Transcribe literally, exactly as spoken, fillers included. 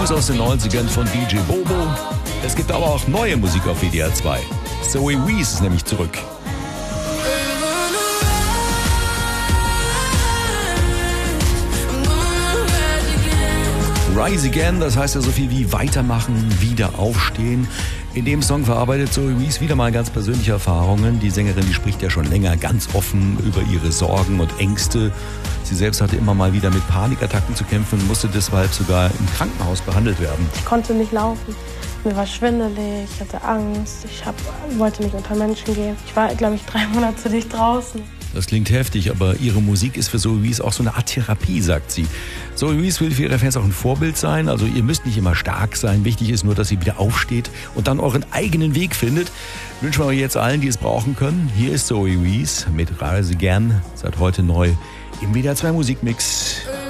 Rhythmus aus den neunzigern von D J Bobo. Es gibt aber auch neue Musik auf W D R zwei. Zoe Wees ist nämlich zurück. Rise Again, das heißt ja so viel wie weitermachen, wieder aufstehen. In dem Song verarbeitet Zoe Wees wieder mal ganz persönliche Erfahrungen. Die Sängerin, die spricht ja schon länger ganz offen über ihre Sorgen und Ängste. Sie selbst hatte immer mal wieder mit Panikattacken zu kämpfen und musste deshalb sogar im Krankenhaus behandelt werden. Ich konnte nicht laufen. Mir war schwindelig, ich hatte Angst, ich hab, wollte nicht unter Menschen gehen. Ich war, glaube ich, drei Monate nicht draußen. Das klingt heftig, aber ihre Musik ist für Zoe Wees auch so eine Art Therapie, sagt sie. Zoe Wees will für ihre Fans auch ein Vorbild sein, also ihr müsst nicht immer stark sein. Wichtig ist nur, dass ihr wieder aufsteht und dann euren eigenen Weg findet. Wünschen wir jetzt allen, die es brauchen können. Hier ist Zoe Wees mit Rise Again, seit heute neu im W D R zwei Musikmix.